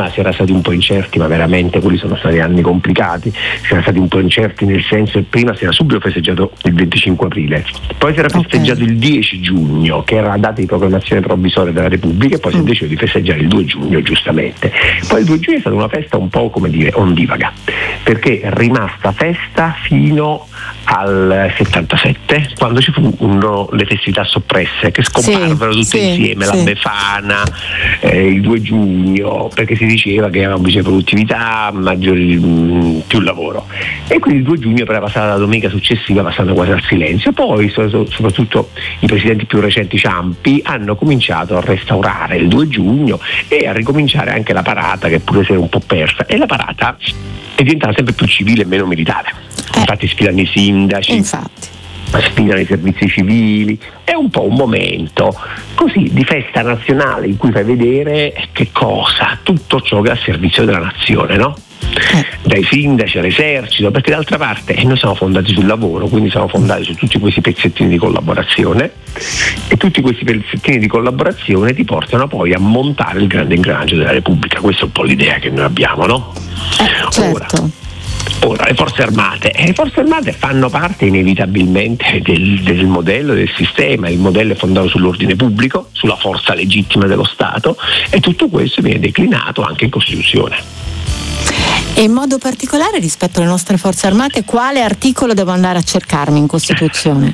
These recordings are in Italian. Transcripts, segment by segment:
si era stati un po' incerti, ma veramente quelli sono stati anni complicati, si era stati un po' incerti nel senso che prima si era subito festeggiato il 25 aprile, poi si era festeggiato il 10 giugno, che era la data di proclamazione provvisoria della Repubblica, e poi si è deciso di festeggiare il 2 giugno, giustamente. Poi il 2 giugno è stata una festa un po', come dire, ondivaga, perché è rimasta festa fino al 77, quando ci furono le festività soppresse che scomparvero tutte insieme, la Befana, il 2 giugno, perché si diceva che avevamo bisogno di produttività, più lavoro, e quindi il 2 giugno per la passata la domenica successiva passando quasi al silenzio. Poi soprattutto i presidenti più recenti, Ciampi, hanno cominciato a restaurare il 2 giugno e a ricominciare anche la parata, che pure si era un po' persa, e la parata è diventata sempre più civile e meno militare. Infatti sfidano i sindaci, sfidano i servizi civili, è un po' un momento così di festa nazionale in cui fai vedere che cosa, tutto ciò che è a servizio della nazione, no? Dai sindaci all'esercito, perché d'altra parte noi siamo fondati sul lavoro, quindi siamo fondati su tutti questi pezzettini di collaborazione, e tutti questi pezzettini di collaborazione ti portano poi a montare il grande ingranaggio della Repubblica. Questa è un po' l'idea che noi abbiamo, no? Certo. Ora le forze armate fanno parte inevitabilmente del modello, del sistema. Il modello è fondato sull'ordine pubblico, sulla forza legittima dello Stato, e tutto questo viene declinato anche in Costituzione. E in modo particolare rispetto alle nostre forze armate, quale articolo devo andare a cercarmi in Costituzione?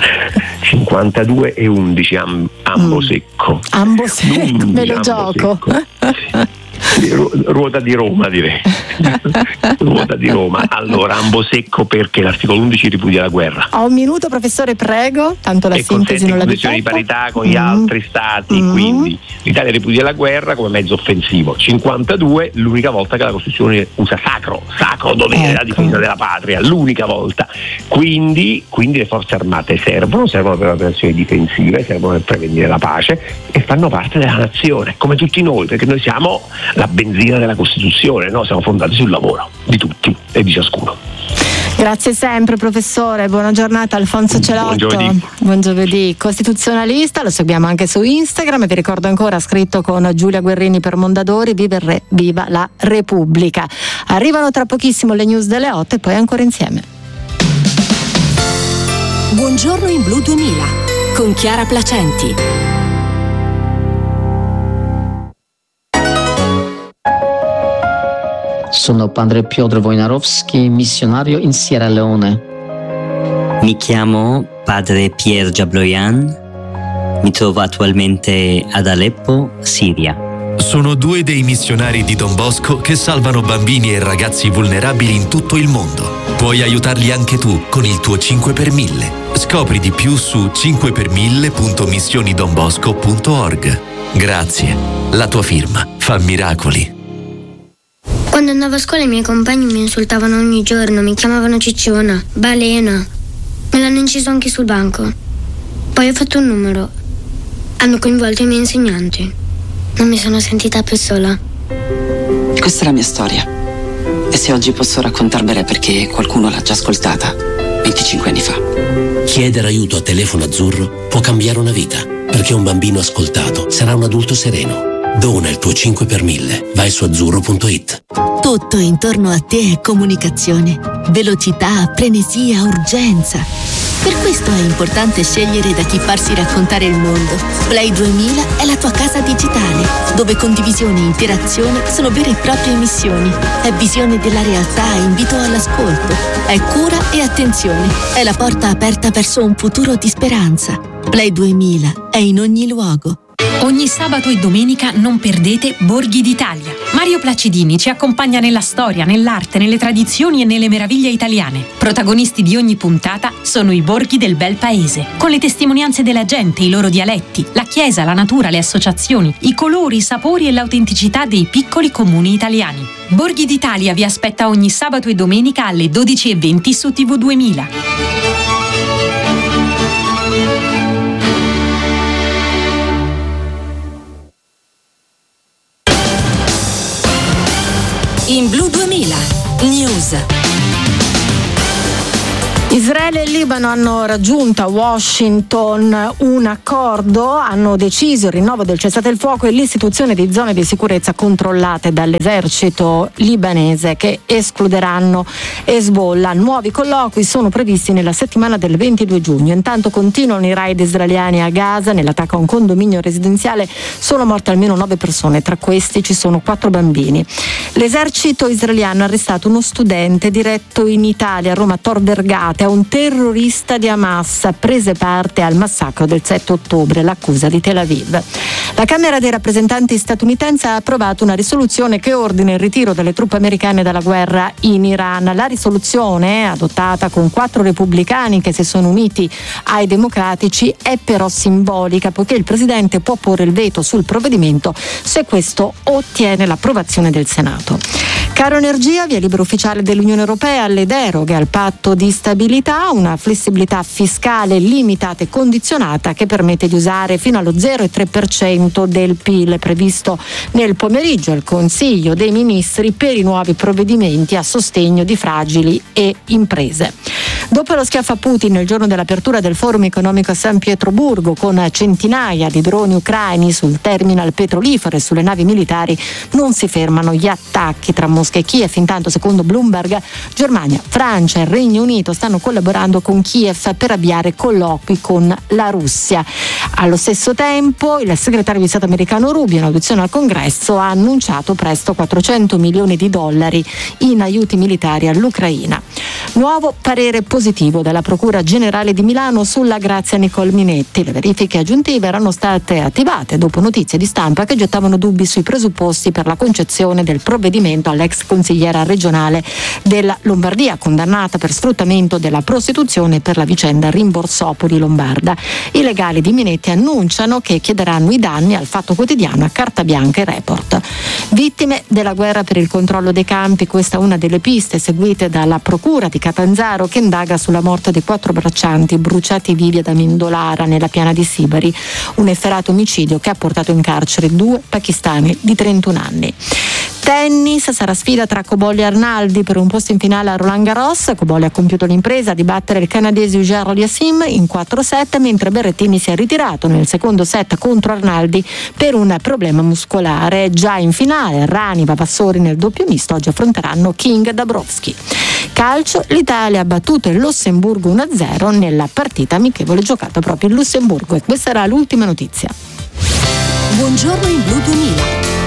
52 e 11, ambo secco. Ambo secco, me lo gioco. Ruota di Roma, direi. Ruota di Roma. Allora, ambo secco perché l'articolo 11 ripudia la guerra. Ho un minuto, professore, prego, tanto la sintesi non la condizioni di parità con gli altri stati, quindi l'Italia ripudia la guerra come mezzo offensivo. 52, l'unica volta che la Costituzione usa sacro dovere, la difesa della patria, l'unica volta. Quindi le forze armate servono per operazioni difensive, servono per prevenire la pace e fanno parte della nazione, come tutti noi, perché noi siamo la benzina della Costituzione, no? Siamo fondati sul lavoro di tutti e di ciascuno. Grazie sempre, professore, buona giornata. Alfonso Celotto, buon giovedì, costituzionalista, lo seguiamo anche su Instagram e vi ricordo ancora, scritto con Giulia Guerrini per Mondadori, viva la Repubblica. Arrivano tra pochissimo le news delle 8 e poi ancora insieme. Buongiorno in Blu 2000 con Chiara Placenti. Sono padre Piotr Wojnarowski, missionario in Sierra Leone. Mi chiamo padre Pierre Jabloyan, mi trovo attualmente ad Aleppo, Siria. Sono due dei missionari di Don Bosco che salvano bambini e ragazzi vulnerabili in tutto il mondo. Puoi aiutarli anche tu con il tuo 5 per 1000. Scopri di più su 5per1000.missionidonbosco.org. Grazie, la tua firma fa miracoli. Quando andavo a scuola i miei compagni mi insultavano ogni giorno, mi chiamavano cicciona, balena. Me l'hanno inciso anche sul banco. Poi ho fatto un numero. Hanno coinvolto i miei insegnanti. Non mi sono sentita più sola. Questa è la mia storia. E se oggi posso raccontarvela è perché qualcuno l'ha già ascoltata 25 anni fa. Chiedere aiuto a Telefono Azzurro può cambiare una vita, perché un bambino ascoltato sarà un adulto sereno. Dona il tuo 5 per 1000. Vai su azzurro.it. Tutto intorno a te è comunicazione, velocità, frenesia, urgenza. Per questo è importante scegliere da chi farsi raccontare il mondo. Play 2000 è la tua casa digitale, dove condivisione e interazione sono vere e proprie missioni. È visione della realtà, invito all'ascolto. È cura e attenzione. È la porta aperta verso un futuro di speranza. Play 2000 è in ogni luogo. Ogni sabato e domenica non perdete Borghi d'Italia. Mario Placidini ci accompagna nella storia, nell'arte, nelle tradizioni e nelle meraviglie italiane. Protagonisti di ogni puntata sono i borghi del bel paese, con le testimonianze della gente, i loro dialetti, la chiesa, la natura, le associazioni, i colori, i sapori e l'autenticità dei piccoli comuni italiani. Borghi d'Italia vi aspetta ogni sabato e domenica alle 12:20 su TV 2000. In Blu 2000 News. Israele e Libano hanno raggiunto a Washington un accordo, hanno deciso il rinnovo del cessate il fuoco e l'istituzione di zone di sicurezza controllate dall'esercito libanese che escluderanno Hezbollah. Nuovi colloqui sono previsti nella settimana del 22 giugno. Intanto continuano i raid israeliani a Gaza. Nell'attacco a un condominio residenziale sono morte almeno 9 persone, tra questi ci sono 4 bambini. L'esercito israeliano ha arrestato uno studente diretto in Italia, a Roma Tor Vergata, a un terrorista di Hamas, prese parte al massacro del 7 ottobre, l'accusa di Tel Aviv. La Camera dei rappresentanti statunitense ha approvato una risoluzione che ordina il ritiro delle truppe americane dalla guerra in Iran. La risoluzione, adottata con 4 repubblicani che si sono uniti ai democratici, è però simbolica, poiché il presidente può porre il veto sul provvedimento se questo ottiene l'approvazione del Senato. Caro Energia, via libera ufficiale dell'Unione Europea alle deroghe al patto di stabilità, una flessibilità fiscale limitata e condizionata che permette di usare fino allo 0,3% del PIL, previsto nel pomeriggio al Consiglio dei Ministri per i nuovi provvedimenti a sostegno di fragili e imprese. Dopo lo schiaffo a Putin il giorno dell'apertura del forum economico a San Pietroburgo, con centinaia di droni ucraini sul terminal petrolifero e sulle navi militari, non si fermano gli attacchi tra Mosca e Kiev. Intanto, secondo Bloomberg, Germania, Francia e Regno Unito stanno collaborando con Kiev per avviare colloqui con la Russia. Allo stesso tempo, il segretario di Stato americano Rubio, in audizione al Congresso, ha annunciato presto $400 milioni in aiuti militari all'Ucraina. Nuovo parere positivo della Procura Generale di Milano sulla Grazia Nicole Minetti. Le verifiche aggiuntive erano state attivate dopo notizie di stampa che gettavano dubbi sui presupposti per la concezione del provvedimento all'ex consigliera regionale della Lombardia, condannata per sfruttamento della prostituzione per la vicenda Rimborsopoli Lombarda. I legali di Minetti annunciano che chiederanno i danni al Fatto Quotidiano, a Carta Bianca e Report. Vittime della guerra per il controllo dei campi, questa è una delle piste seguite dalla Procura di Catanzaro, che indaga sulla morte dei 4 braccianti bruciati vivi ad Amendolara, nella piana di Sibari, un efferato omicidio che ha portato in carcere 2 pakistani di 31 anni. Tennis, sarà sfida tra Cobolli e Arnaldi per un posto in finale a Roland Garros. Cobolli ha compiuto l'impresa di battere il canadese Auger Aliassime in 4-7, mentre Berrettini si è ritirato nel secondo set contro Arnaldi per un problema muscolare. Già in finale Rani, Vavassori nel doppio misto oggi affronteranno King e Dabrowski. Calcio, l'Italia ha battuto il Lussemburgo 1-0 nella partita amichevole giocata proprio in Lussemburgo, e questa era l'ultima notizia. Buongiorno in Blu 2000.